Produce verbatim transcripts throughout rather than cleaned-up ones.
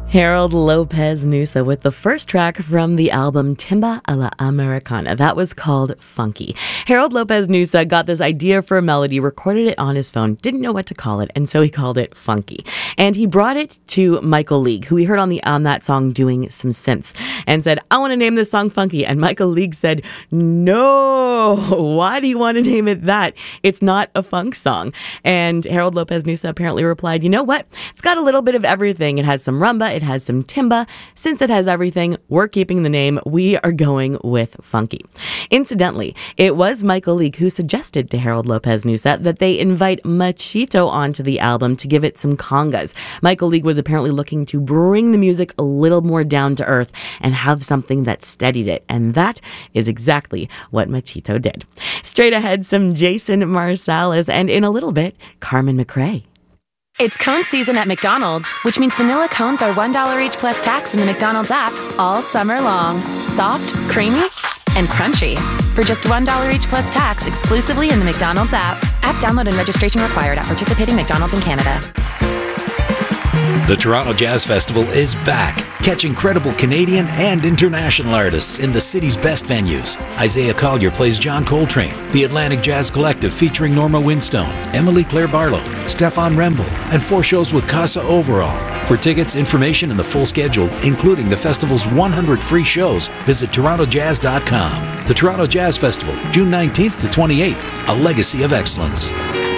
Harold Lopez Nussa with the first track from the album Timba a la Americana. That was called Funky. Harold Lopez Nussa got this idea for a melody, recorded it on his phone, didn't know what to call it, and so he called it Funky. And he brought it to Michael League, who he heard on the on that song doing some synths, and said, I want to name this song Funky. And Michael League said, no, why do you want to name it that? It's not a funk song. And Harold Lopez Nussa apparently replied, you know what? It's got a little bit of everything. It has some rumba, it has some timba. Since it has everything, we're keeping the name. We are going with Funky. Incidentally, it was Michael League who suggested to Harold Lopez Nussa that they invite Machito onto the album to give it some congas. Michael League was apparently looking to bring the music a little more down to earth and have something that steadied it. And that is exactly what Machito did. Straight ahead, some Jason Marsalis, and in a little bit, Carmen McRae. It's cone season at McDonald's, which means vanilla cones are one dollar each plus tax in the McDonald's app all summer long. Soft, creamy, and crunchy. For just one dollar each plus tax exclusively in the McDonald's app. App download and registration required at participating McDonald's in Canada. The Toronto Jazz Festival is back. Catch incredible Canadian and international artists in the city's best venues. Isaiah Collier plays John Coltrane. The Atlantic Jazz Collective featuring Norma Winstone, Emily Claire Barlow, Stefan Remble, and four shows with Casa Overall. For tickets, information, and the full schedule, including the festival's one hundred free shows, visit toronto jazz dot com. The Toronto Jazz Festival, June nineteenth to twenty-eighth, a legacy of excellence.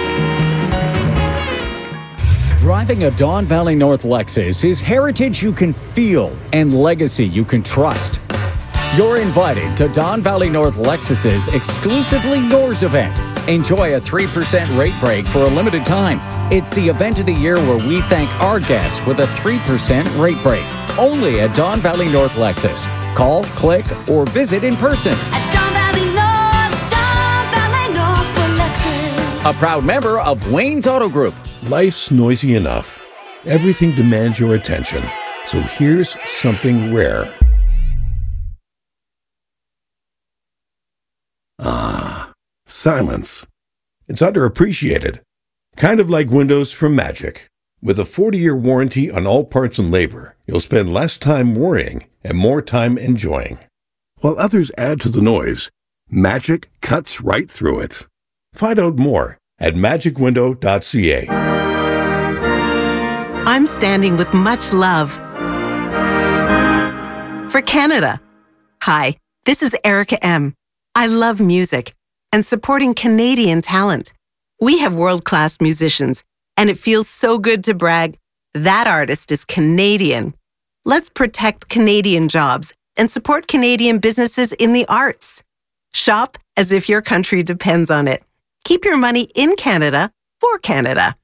Driving a Don Valley North Lexus is heritage you can feel and legacy you can trust. You're invited to Don Valley North Lexus's Exclusively Yours event. Enjoy a three percent rate break for a limited time. It's the event of the year where we thank our guests with a three percent rate break. Only at Don Valley North Lexus. Call, click, or visit in person. At Don Valley North, Don Valley North for Lexus. A proud member of Wayne's Auto Group. Life's noisy enough. Everything demands your attention. So here's something rare. Ah, silence. It's underappreciated. Kind of like Windows from Magic. With a forty-year warranty on all parts and labor, you'll spend less time worrying and more time enjoying. While others add to the noise, Magic cuts right through it. Find out more at magic window dot c a. I'm standing with much love for Canada. Hi, this is Erica M. I love music and supporting Canadian talent. We have world-class musicians, and it feels so good to brag, that artist is Canadian. Let's protect Canadian jobs and support Canadian businesses in the arts. Shop as if your country depends on it. Keep your money in Canada for Canada.